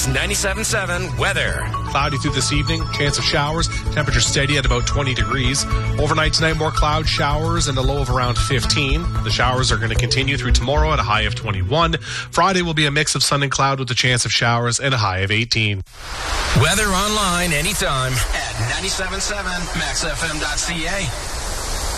News 97.7 weather. Cloudy through this evening, chance of showers, temperature steady at about 20 degrees. Overnight tonight, more cloud showers and a low of around 15. The showers are going to continue through tomorrow at a high of 21. Friday will be a mix of sun and cloud with a chance of showers and a high of 18. Weather online anytime at 97.7maxfm.ca.